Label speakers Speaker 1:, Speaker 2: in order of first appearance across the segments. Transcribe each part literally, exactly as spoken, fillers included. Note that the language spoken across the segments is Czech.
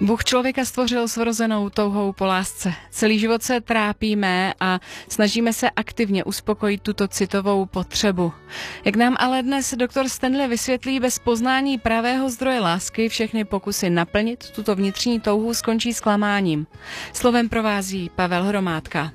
Speaker 1: Bůh člověka stvořil s vrozenou touhou po lásce. Celý život se trápíme a snažíme se aktivně uspokojit tuto citovou potřebu. Jak nám ale dnes doktor Stanley vysvětlí, bez poznání pravého zdroje lásky všechny pokusy naplnit tuto vnitřní touhu skončí zklamáním. Slovem provází Pavel Hromádka.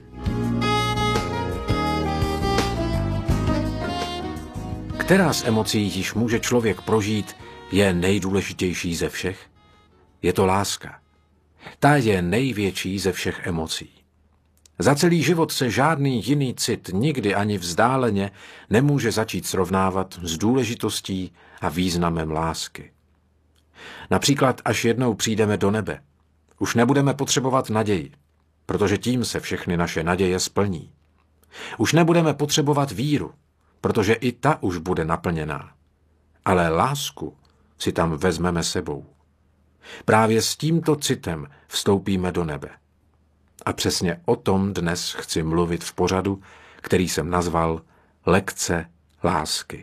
Speaker 2: Která z emocí již může člověk prožít, je nejdůležitější ze všech? Je to láska. Ta je největší ze všech emocí. Za celý život se žádný jiný cit nikdy ani vzdáleně nemůže začít srovnávat s důležitostí a významem lásky. Například, až jednou přijdeme do nebe, už nebudeme potřebovat naději, protože tím se všechny naše naděje splní. Už nebudeme potřebovat víru, protože i ta už bude naplněná. Ale lásku si tam vezmeme sebou. Právě s tímto citem vstoupíme do nebe. A přesně o tom dnes chci mluvit v pořadu, který jsem nazval Lekce lásky.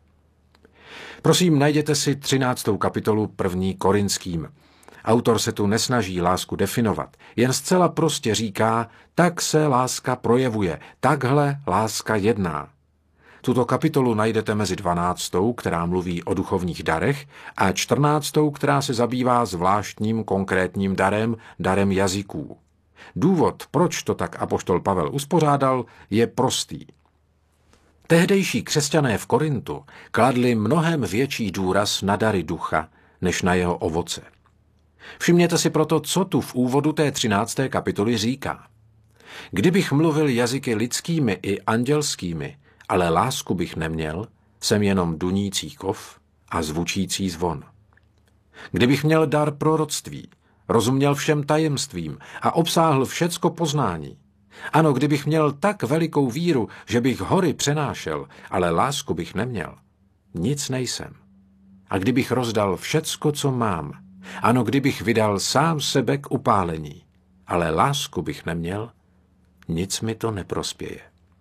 Speaker 2: Prosím, najděte si třináctou kapitolu první Korinským. Autor se tu nesnaží lásku definovat, jen zcela prostě říká, tak se láska projevuje, takhle láska jedná. Tuto kapitolu najdete mezi dvanáctou, která mluví o duchovních darech, a čtrnáctou, která se zabývá zvláštním konkrétním darem, darem jazyků. Důvod, proč to tak apoštol Pavel uspořádal, je prostý. Tehdejší křesťané v Korintu kladli mnohem větší důraz na dary ducha, než na jeho ovoce. Všimněte si proto, co tu v úvodu té třinácté kapitoly říká. Kdybych mluvil jazyky lidskými i andělskými, ale lásku bych neměl, jsem jenom dunící kov a zvučící zvon. Kdybych měl dar proroctví, rozuměl všem tajemstvím a obsáhl všecko poznání. Ano, kdybych měl tak velikou víru, že bych hory přenášel, ale lásku bych neměl, nic nejsem. A kdybych rozdal všecko, co mám, ano, kdybych vydal sám sebe k upálení, ale lásku bych neměl, nic mi to neprospěje.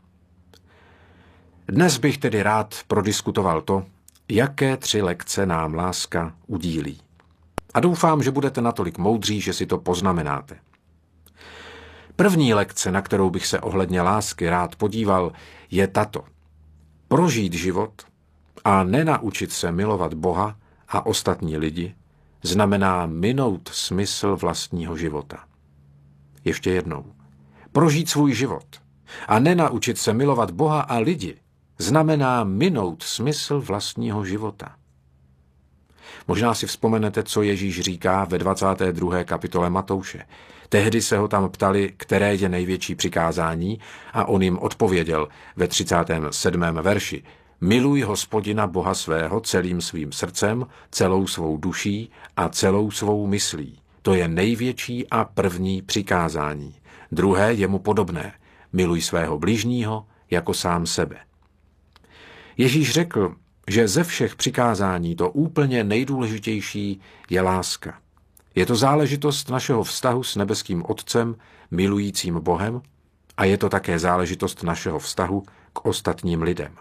Speaker 2: Dnes bych tedy rád prodiskutoval to, jaké tři lekce nám láska udílí. A doufám, že budete natolik moudří, že si to poznamenáte. První lekce, na kterou bych se ohledně lásky rád podíval, je tato. Prožít život a nenaučit se milovat Boha a ostatní lidi znamená minout smysl vlastního života. Ještě jednou. Prožít svůj život a nenaučit se milovat Boha a lidi znamená minout smysl vlastního života. Možná si vzpomenete, co Ježíš říká ve dvacáté druhé kapitole Matouše. Tehdy se ho tam ptali, které je největší přikázání, a on jim odpověděl ve třicátém sedmém verši. Miluj Hospodina Boha svého celým svým srdcem, celou svou duší a celou svou myslí. To je největší a první přikázání. Druhé je mu podobné. Miluj svého bližního jako sám sebe. Ježíš řekl, že ze všech přikázání to úplně nejdůležitější je láska. Je to záležitost našeho vztahu s nebeským Otcem, milujícím Bohem, a je to také záležitost našeho vztahu k ostatním lidem.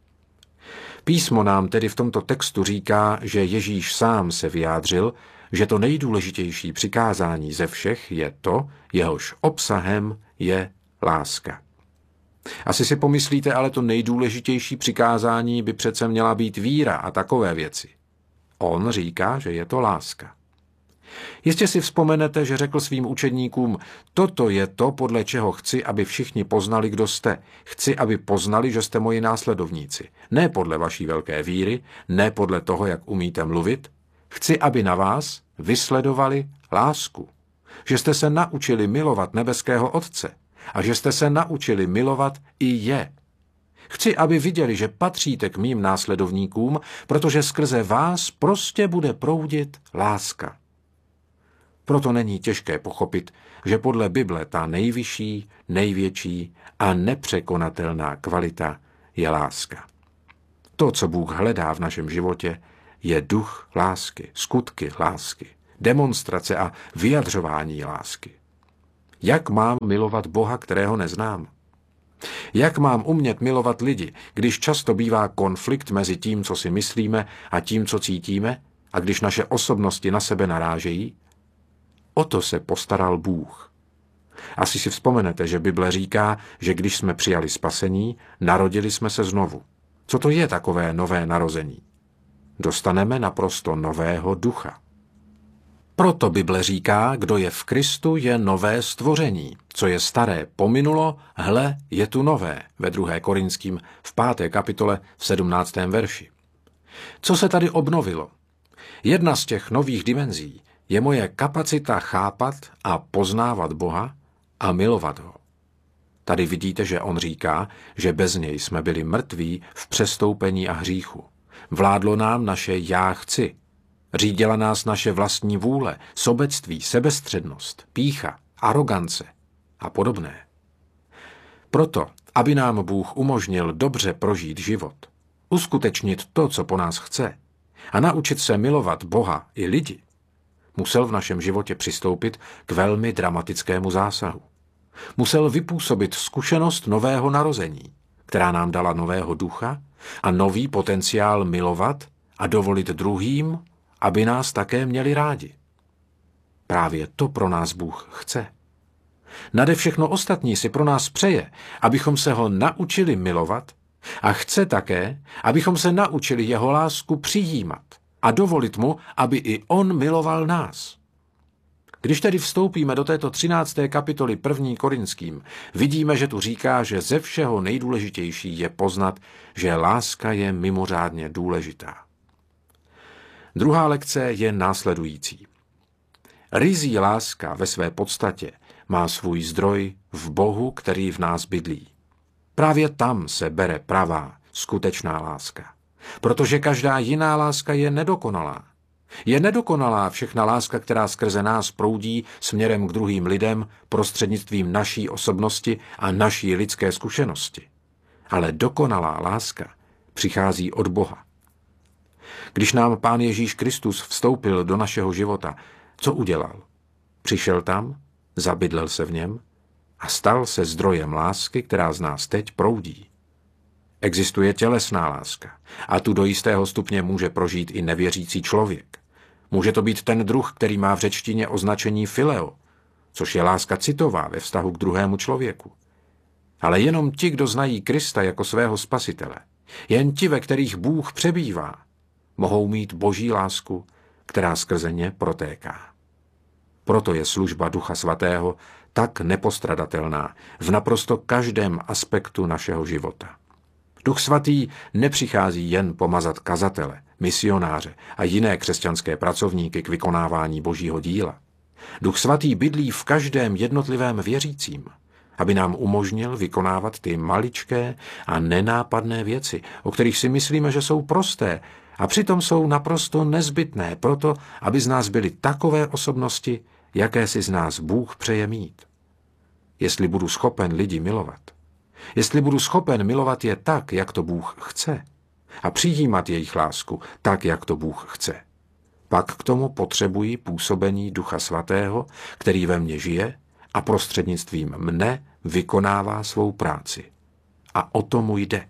Speaker 2: Písmo nám tedy v tomto textu říká, že Ježíš sám se vyjádřil, že to nejdůležitější přikázání ze všech je to, jehož obsahem je láska. Asi si pomyslíte, ale to nejdůležitější přikázání by přece měla být víra a takové věci. On říká, že je to láska. Jistě si vzpomenete, že řekl svým učedníkům, toto je to, podle čeho chci, aby všichni poznali, kdo jste. Chci, aby poznali, že jste moji následovníci. Ne podle vaší velké víry, ne podle toho, jak umíte mluvit. Chci, aby na vás vysledovali lásku. Že jste se naučili milovat nebeského Otce. A že jste se naučili milovat i je. Chci, aby viděli, že patříte k mým následovníkům, protože skrze vás prostě bude proudit láska. Proto není těžké pochopit, že podle Bible ta nejvyšší, největší a nepřekonatelná kvalita je láska. To, co Bůh hledá v našem životě, je duch lásky, skutky lásky, demonstrace a vyjadřování lásky. Jak mám milovat Boha, kterého neznám? Jak mám umět milovat lidi, když často bývá konflikt mezi tím, co si myslíme, a tím, co cítíme, a když naše osobnosti na sebe narážejí? O to se postaral Bůh. Asi si vzpomenete, že Bible říká, že když jsme přijali spasení, narodili jsme se znovu. Co to je takové nové narození? Dostaneme naprosto nového ducha. Proto Bible říká, kdo je v Kristu, je nové stvoření. Co je staré pominulo, hle, je tu nové, ve druhé Korinským v páté kapitole v sedmnáctém verši. Co se tady obnovilo? Jedna z těch nových dimenzí je moje kapacita chápat a poznávat Boha a milovat ho. Tady vidíte, že on říká, že bez něj jsme byli mrtví v přestoupení a hříchu. Vládlo nám naše já chci. Řídila nás naše vlastní vůle, sobectví, sebestřednost, pýcha, arogance a podobné. Proto, aby nám Bůh umožnil dobře prožít život, uskutečnit to, co po nás chce, a naučit se milovat Boha i lidi, musel v našem životě přistoupit k velmi dramatickému zásahu. Musel vypůsobit zkušenost nového narození, která nám dala nového ducha a nový potenciál milovat a dovolit druhým, aby nás také měli rádi. Právě to pro nás Bůh chce. Nade všechno ostatní si pro nás přeje, abychom se ho naučili milovat a chce také, abychom se naučili jeho lásku přijímat a dovolit mu, aby i on miloval nás. Když tedy vstoupíme do této třinácté kapitoly první Korinským, vidíme, že tu říká, že ze všeho nejdůležitější je poznat, že láska je mimořádně důležitá. Druhá lekce je následující. Ryzí láska ve své podstatě má svůj zdroj v Bohu, který v nás bydlí. Právě tam se bere pravá, skutečná láska. Protože každá jiná láska je nedokonalá. Je nedokonalá všechna láska, která skrze nás proudí směrem k druhým lidem prostřednictvím naší osobnosti a naší lidské zkušenosti. Ale dokonalá láska přichází od Boha. Když nám Pán Ježíš Kristus vstoupil do našeho života, co udělal? Přišel tam, zabydlel se v něm a stal se zdrojem lásky, která z nás teď proudí. Existuje tělesná láska a tu do jistého stupně může prožít i nevěřící člověk. Může to být ten druh, který má v řečtině označení fileo, což je láska citová ve vztahu k druhému člověku. Ale jenom ti, kdo znají Krista jako svého spasitele, jen ti, ve kterých Bůh přebývá, mohou mít boží lásku, která skrze ně protéká. Proto je služba Ducha Svatého tak nepostradatelná v naprosto každém aspektu našeho života. Duch Svatý nepřichází jen pomazat kazatele, misionáře a jiné křesťanské pracovníky k vykonávání božího díla. Duch Svatý bydlí v každém jednotlivém věřícím, aby nám umožnil vykonávat ty maličké a nenápadné věci, o kterých si myslíme, že jsou prosté, a přitom jsou naprosto nezbytné proto, aby z nás byly takové osobnosti, jaké si z nás Bůh přeje mít. Jestli budu schopen lidi milovat, jestli budu schopen milovat je tak, jak to Bůh chce, a přijímat jejich lásku tak, jak to Bůh chce, pak k tomu potřebuji působení Ducha Svatého, který ve mně žije a prostřednictvím mne vykonává svou práci. A o to mu jde.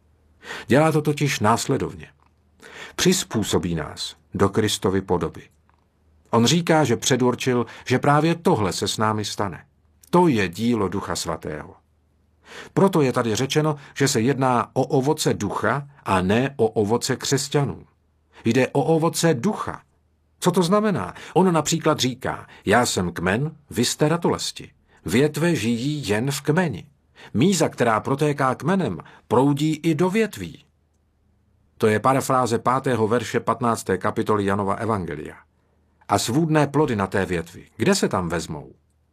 Speaker 2: Dělá to totiž následovně. Přizpůsobí nás do Kristovy podoby. On říká, že předurčil, že právě tohle se s námi stane. To je dílo Ducha Svatého. Proto je tady řečeno, že se jedná o ovoce ducha a ne o ovoce křesťanů. Jde o ovoce ducha. Co to znamená? On například říká, já jsem kmen, vy jste ratolesti. Větve žijí jen v kmeni. Míza, která protéká kmenem, proudí i do větví. To je parafráze pátého verše patnácté kapitoly Janova evangelia. A svůdné plody na té větvi, kde se tam vezmou?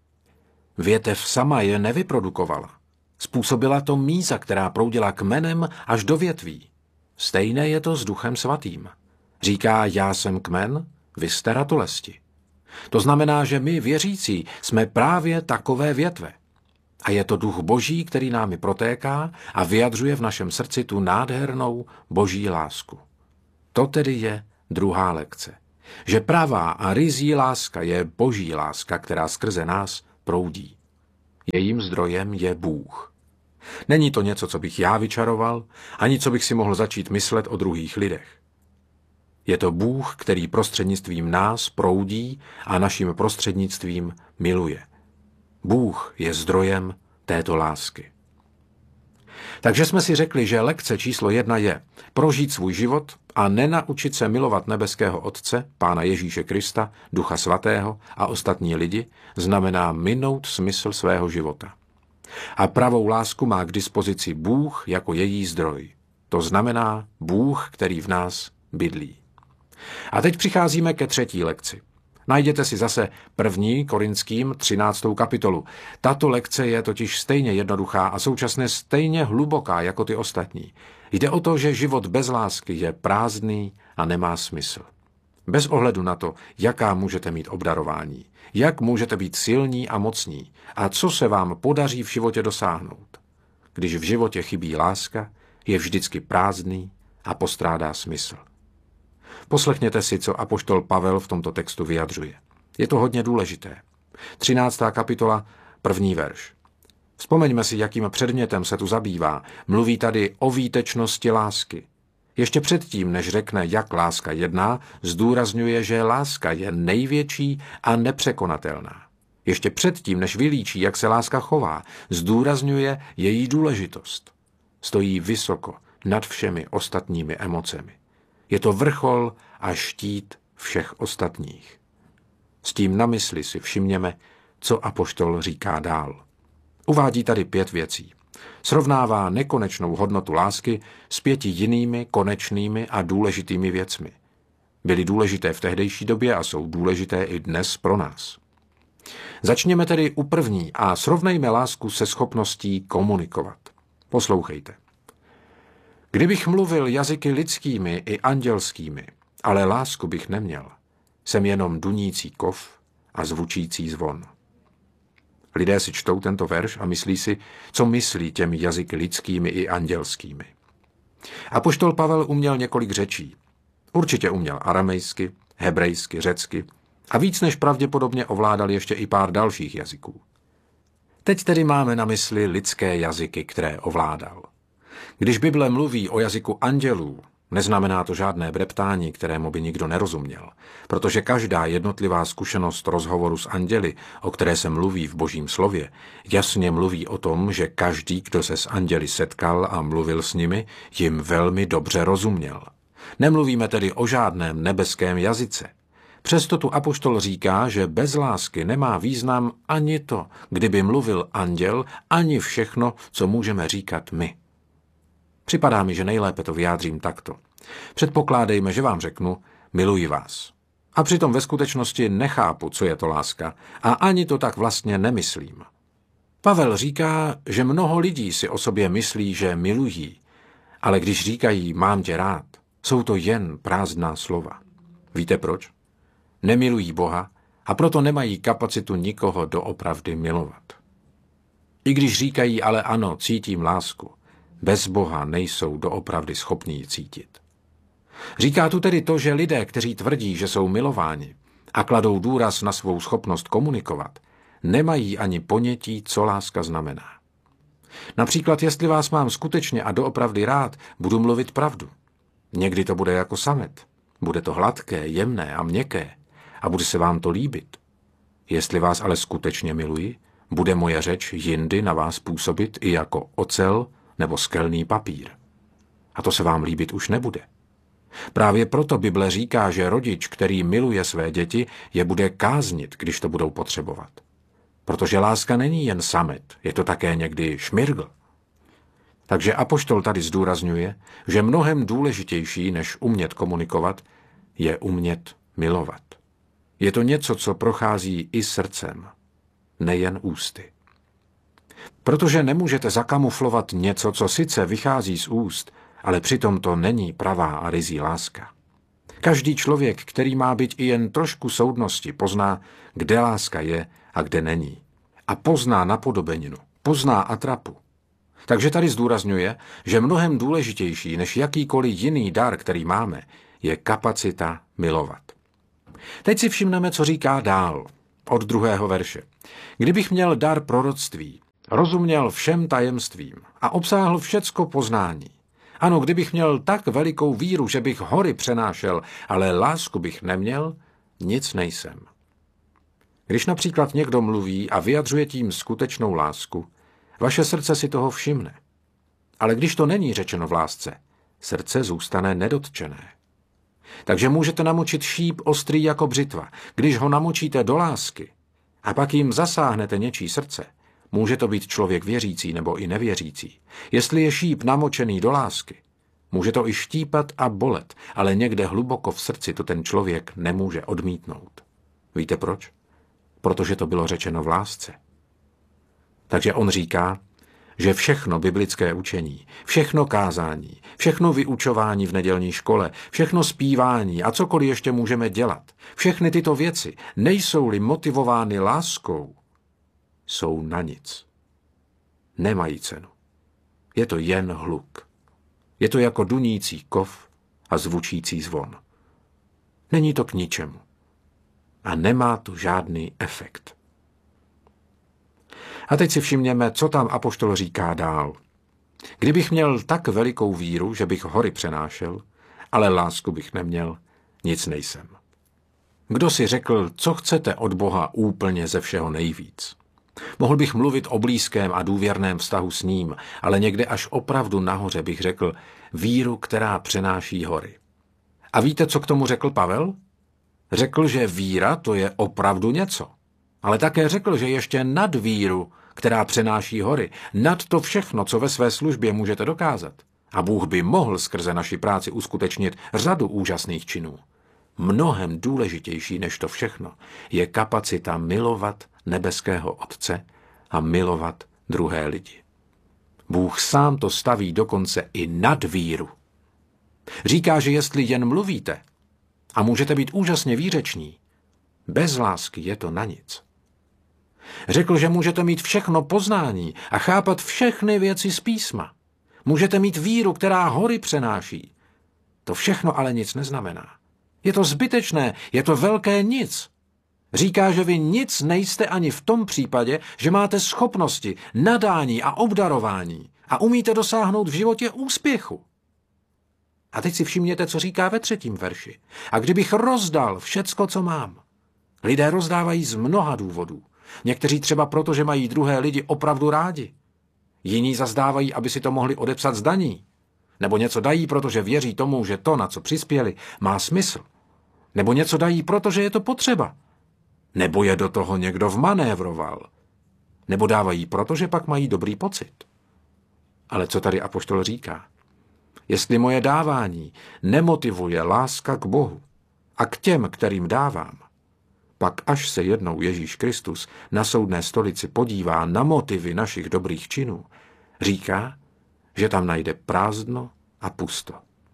Speaker 2: Větev sama je nevyprodukovala. Způsobila to míza, která proudila kmenem až do větví. Stejné je to s Duchem Svatým. Říká, já jsem kmen, vy jste ratolesti. To znamená, že my, věřící, jsme právě takové větve. A je to Duch Boží, který námi protéká a vyjadřuje v našem srdci tu nádhernou boží lásku. To tedy je druhá lekce. Že pravá a ryzí láska je boží láska, která skrze nás proudí. Jejím zdrojem je Bůh. Není to něco, co bych já vyčaroval, ani co bych si mohl začít myslet o druhých lidech. Je to Bůh, který prostřednictvím nás proudí a naším prostřednictvím miluje. Bůh je zdrojem této lásky. Takže jsme si řekli, že lekce číslo jedna je prožít svůj život a nenaučit se milovat nebeského Otce, Pána Ježíše Krista, Ducha Svatého a ostatní lidi, znamená minout smysl svého života. A pravou lásku má k dispozici Bůh jako její zdroj. To znamená Bůh, který v nás bydlí. A teď přicházíme ke třetí lekci. Najděte si zase první Korinským třináctou kapitolu. Tato lekce je totiž stejně jednoduchá a současně stejně hluboká jako ty ostatní. Jde o to, že život bez lásky je prázdný a nemá smysl. Bez ohledu na to, jaká můžete mít obdarování, jak můžete být silní a mocní a co se vám podaří v životě dosáhnout. Když v životě chybí láska, je vždycky prázdný a postrádá smysl. Poslechněte si, co apoštol Pavel v tomto textu vyjadřuje. Je to hodně důležité. třináctá kapitola, první verš. Vzpomeňme si, jakým předmětem se tu zabývá. Mluví tady o výtečnosti lásky. Ještě předtím, než řekne, jak láska jedná, zdůrazňuje, že láska je největší a nepřekonatelná. Ještě předtím, než vylíčí, jak se láska chová, zdůrazňuje její důležitost. Stojí vysoko nad všemi ostatními emocemi. Je to vrchol a štít všech ostatních. S tím na mysli si všimněme, co apoštol říká dál. Uvádí tady pět věcí. Srovnává nekonečnou hodnotu lásky s pěti jinými konečnými a důležitými věcmi. Byly důležité v tehdejší době a jsou důležité i dnes pro nás. Začněme tedy u první a srovnejme lásku se schopností komunikovat. Poslouchejte. Kdybych mluvil jazyky lidskými i andělskými, ale lásku bych neměl, jsem jenom dunící kov a zvučící zvon. Lidé si čtou tento verš a myslí si, co myslí těmi jazyky lidskými i andělskými. Apoštol Pavel uměl několik řečí. Určitě uměl aramejsky, hebrejsky, řecky a víc než pravděpodobně ovládal ještě i pár dalších jazyků. Teď tedy máme na mysli lidské jazyky, které ovládal. Když Bible mluví o jazyku andělů, neznamená to žádné breptání, kterému by nikdo nerozuměl, protože každá jednotlivá zkušenost rozhovoru s anděli, o které se mluví v Božím slově, jasně mluví o tom, že každý, kdo se s anděli setkal a mluvil s nimi, jim velmi dobře rozuměl. Nemluvíme tedy o žádném nebeském jazyce. Přesto tu apoštol říká, že bez lásky nemá význam ani to, kdyby mluvil anděl, ani všechno, co můžeme říkat my. Připadá mi, že nejlépe to vyjádřím takto. Předpokládejme, že vám řeknu, miluji vás. A přitom ve skutečnosti nechápu, co je to láska, a ani to tak vlastně nemyslím. Pavel říká, že mnoho lidí si o sobě myslí, že milují, ale když říkají mám tě rád, jsou to jen prázdná slova. Víte proč? Nemilují Boha a proto nemají kapacitu nikoho doopravdy milovat. I když říkají ale ano, cítím lásku, bez Boha nejsou doopravdy schopní ji cítit. Říká tu tedy to, že lidé, kteří tvrdí, že jsou milováni a kladou důraz na svou schopnost komunikovat, nemají ani ponětí, co láska znamená. Například, jestli vás mám skutečně a doopravdy rád, budu mluvit pravdu. Někdy to bude jako samet. Bude to hladké, jemné a měkké a bude se vám to líbit. Jestli vás ale skutečně miluji, bude moje řeč jindy na vás působit i jako ocel nebo skelný papír. A to se vám líbit už nebude. Právě proto Bible říká, že rodič, který miluje své děti, je bude káznit, když to budou potřebovat. Protože láska není jen samet, je to také někdy šmirgl. Takže apoštol tady zdůrazňuje, že mnohem důležitější, než umět komunikovat, je umět milovat. Je to něco, co prochází i srdcem, nejen ústy. Protože nemůžete zakamuflovat něco, co sice vychází z úst, ale přitom to není pravá a ryzí láska. Každý člověk, který má být i jen trošku soudnosti, pozná, kde láska je a kde není. A pozná napodobeninu, pozná atrapu. Takže tady zdůrazňuje, že mnohem důležitější než jakýkoliv jiný dar, který máme, je kapacita milovat. Teď si všimneme, co říká dál, od druhého verše. Kdybych měl dar proroctví, rozuměl všem tajemstvím a obsáhl všecko poznání, Ano, kdybych měl tak velikou víru, že bych hory přenášel, ale lásku bych neměl, nic nejsem. Když například někdo mluví a vyjadřuje tím skutečnou lásku, vaše srdce si toho všimne. Ale když to není řečeno v lásce, srdce zůstane nedotčené. Takže můžete namočit šíp ostrý jako břitva. Když ho namočíte do lásky a pak jim zasáhnete něčí srdce, může to být člověk věřící nebo i nevěřící. Jestli je šíp namočený do lásky, může to i štípat a bolet, ale někde hluboko v srdci to ten člověk nemůže odmítnout. Víte proč? Protože to bylo řečeno v lásce. Takže on říká, že všechno biblické učení, všechno kázání, všechno vyučování v nedělní škole, všechno zpívání a cokoliv ještě můžeme dělat, všechny tyto věci, nejsou-li motivovány láskou, jsou na nic. Nemají cenu. Je to jen hluk. Je to jako dunící kov a zvučící zvon. Není to k ničemu. A nemá to žádný efekt. A teď si všimněme, co tam apoštol říká dál. Kdybych měl tak velikou víru, že bych hory přenášel, ale lásku bych neměl, nic nejsem. Kdo si řekl, co chcete od Boha úplně ze všeho nejvíc? Mohl bych mluvit o blízkém a důvěrném vztahu s ním, ale někde až opravdu nahoře bych řekl víru, která přenáší hory. A víte, co k tomu řekl Pavel? Řekl, že víra to je opravdu něco. Ale také řekl, že ještě nad víru, která přenáší hory, nad to všechno, co ve své službě můžete dokázat. A Bůh by mohl skrze naši práci uskutečnit řadu úžasných činů. Mnohem důležitější než to všechno je kapacita milovat nebeského Otce a milovat druhé lidi. Bůh sám to staví dokonce i nad víru. Říká, že jestli jen mluvíte a můžete být úžasně výřeční, bez lásky je to na nic. Řekl, že můžete mít všechno poznání a chápat všechny věci z písma. Můžete mít víru, která hory přenáší. To všechno ale nic neznamená. Je to zbytečné, je to velké nic. Říká, že vy nic nejste ani v tom případě, že máte schopnosti, nadání a obdarování a umíte dosáhnout v životě úspěchu. A teď si všimněte, co říká ve třetím verši. A kdybych rozdal všecko, co mám. Lidé rozdávají z mnoha důvodů. Někteří třeba proto, že mají druhé lidi opravdu rádi. Jiní zazdávají, aby si to mohli odepsat z daní. Nebo něco dají, protože věří tomu, že to, na co přispěli, má smysl. Nebo něco dají, protože je to potřeba. Nebo je do toho někdo vmanévroval. Nebo dávají, protože pak mají dobrý pocit. Ale co tady apoštol říká? Jestli moje dávání nemotivuje láska k Bohu a k těm, kterým dávám, pak až se jednou Ježíš Kristus na soudné stolici podívá na motivy našich dobrých činů, říká, že tam najde prázdno a pusto.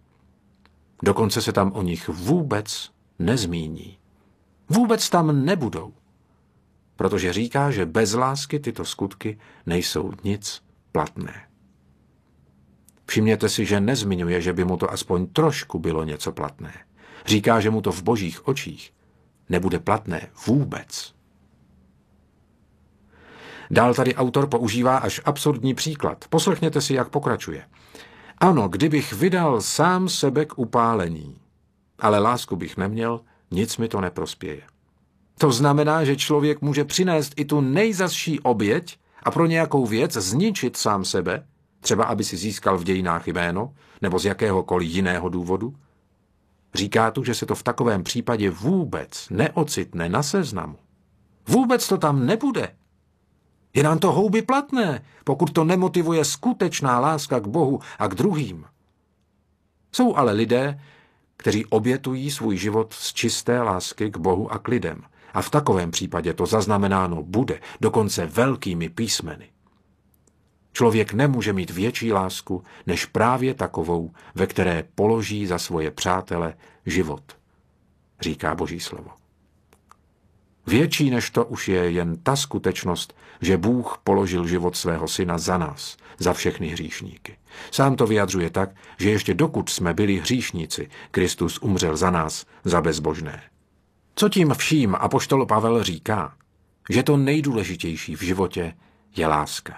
Speaker 2: Dokonce se tam o nich vůbec nezmíní. Vůbec tam nebudou, protože říká, že bez lásky tyto skutky nejsou nic platné. Všimněte si, že nezmiňuje, že by mu to aspoň trošku bylo něco platné. Říká, že mu to v božích očích nebude platné vůbec. Dál tady autor používá až absurdní příklad. Poslechněte si, jak pokračuje. Ano, kdybych vydal sám sebe k upálení, ale lásku bych neměl, nic mi to neprospěje. To znamená, že člověk může přinést i tu nejzazší oběť a pro nějakou věc zničit sám sebe, třeba aby si získal v dějinách jméno, nebo z jakéhokoliv jiného důvodu. Říká tu, že se to v takovém případě vůbec neocitne na seznamu. Vůbec to tam nebude. Je nám to houby platné, pokud to nemotivuje skutečná láska k Bohu a k druhým. Jsou ale lidé, kteří obětují svůj život z čisté lásky k Bohu a k lidem. A v takovém případě to zaznamenáno bude, dokonce velkými písmeny. Člověk nemůže mít větší lásku, než právě takovou, ve které položí za svoje přátele život, říká Boží slovo. Větší než to už je jen ta skutečnost, že Bůh položil život svého syna za nás, za všechny hříšníky. Sám to vyjadřuje tak, že ještě dokud jsme byli hříšníci, Kristus umřel za nás, za bezbožné. Co tím vším apoštol Pavel říká? Že to nejdůležitější v životě je láska.